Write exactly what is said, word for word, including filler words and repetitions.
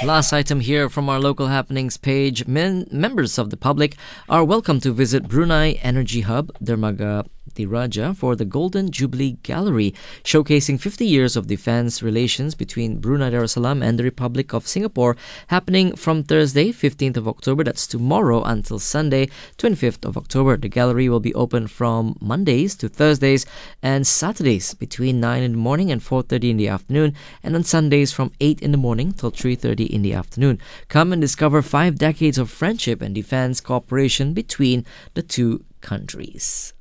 Last item here from our local happenings page. Men- members of the public are welcome to visit Brunei Energy Hub, Dermaga Diraja, for the Golden Jubilee Gallery, showcasing fifty years of defense relations between Brunei Darussalam and the Republic of Singapore, happening from Thursday, fifteenth of October, that's tomorrow, until Sunday, twenty-fifth of October. The gallery will be open from Mondays to Thursdays and Saturdays between nine in the morning and four thirty in the afternoon, and on Sundays from eight in the morning till three thirty in the afternoon. Come and discover five decades of friendship and defense cooperation between the two countries.